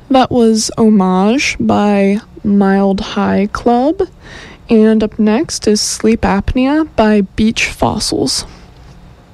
That was Homage by Mild High Club. And up next is Sleep Apnea by Beach Fossils.